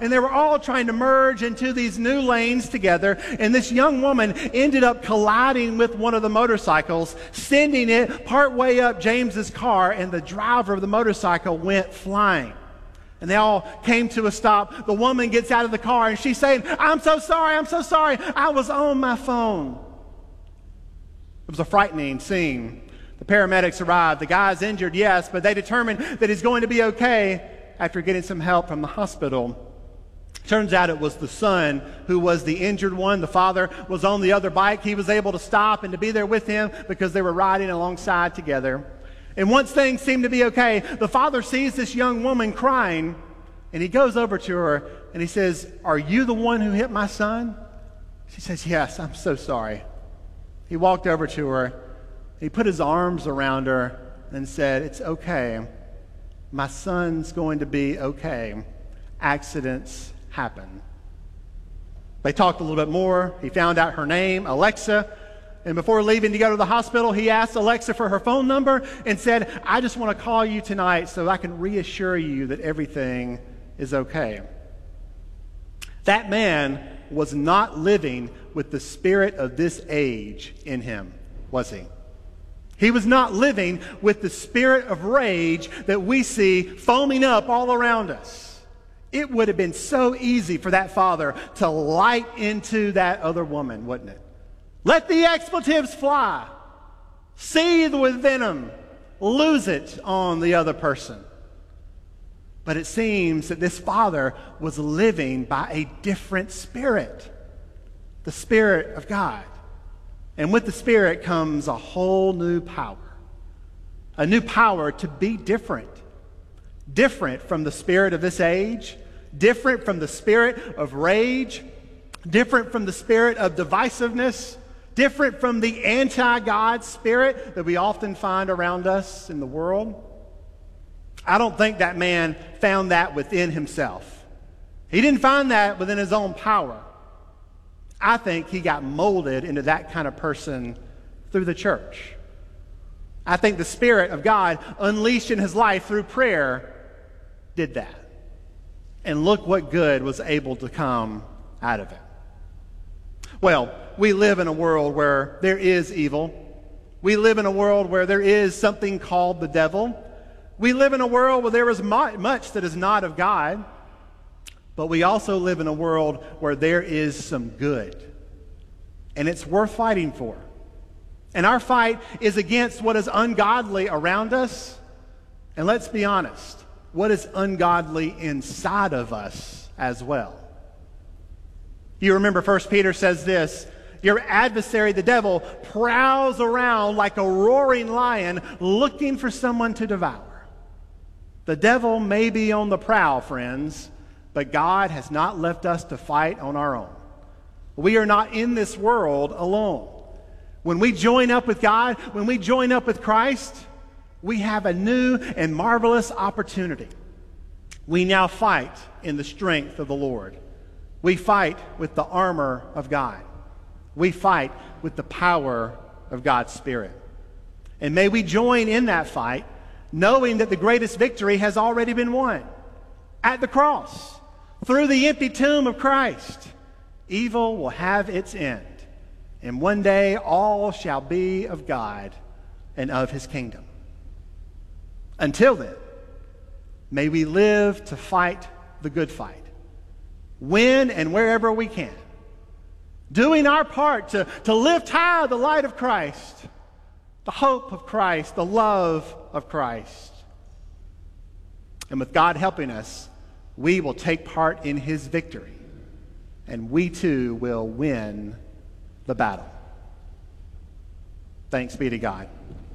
and they were all trying to merge into these new lanes together, and this young woman ended up colliding with one of the motorcycles, sending it partway up James's car, and the driver of the motorcycle went flying. And they all came to a stop. The woman gets out of the car, and she's saying, I'm so sorry, I was on my phone. It was a frightening scene. The paramedics arrived. The guy's injured, yes, but they determined that he's going to be okay after getting some help from the hospital. Turns out it was the son who was the injured one. The father was on the other bike. He was able to stop and to be there with him because they were riding alongside together. And once things seemed to be okay, the father sees this young woman crying, and he goes over to her and he says, are you the one who hit my son? She says, yes, I'm so sorry. He walked over to her. He put his arms around her and said, it's okay. My son's going to be okay. Accidents happen. They talked a little bit more. He found out her name, Alexa. And before leaving to go to the hospital, he asked Alexa for her phone number and said, I just want to call you tonight so I can reassure you that everything is okay. That man was not living with the spirit of this age in him, was he? He was not living with the spirit of rage that we see foaming up all around us. It would have been so easy for that father to light into that other woman, wouldn't it? Let the expletives fly. Seethe with venom. Lose it on the other person. But it seems that this father was living by a different spirit. The Spirit of God. And with the Spirit comes a whole new power. A new power to be different. Different from the spirit of this age. Different from the spirit of rage. Different from the spirit of divisiveness. Different from the anti-God spirit that we often find around us in the world. I don't think that man found that within himself. He didn't find that within his own power. I think he got molded into that kind of person through the church. I think the Spirit of God unleashed in his life through prayer did that. And look what good was able to come out of it. Well, we live in a world where there is evil. We live in a world where there is something called the devil. We live in a world where there is much that is not of God. But we also live in a world where there is some good. And it's worth fighting for. And our fight is against what is ungodly around us. And let's be honest, what is ungodly inside of us as well. You remember 1 Peter says this, your adversary, the devil, prowls around like a roaring lion looking for someone to devour. The devil may be on the prowl, friends, but God has not left us to fight on our own. We are not in this world alone. When we join up with God, when we join up with Christ, we have a new and marvelous opportunity. We now fight in the strength of the Lord. We fight with the armor of God. We fight with the power of God's Spirit. And may we join in that fight, knowing that the greatest victory has already been won. At the cross, through the empty tomb of Christ, evil will have its end. And one day all shall be of God and of his kingdom. Until then, may we live to fight the good fight. When and wherever we can. Doing our part to lift high the light of Christ, the hope of Christ, the love of Christ. And with God helping us, we will take part in his victory. And we too will win the battle. Thanks be to God.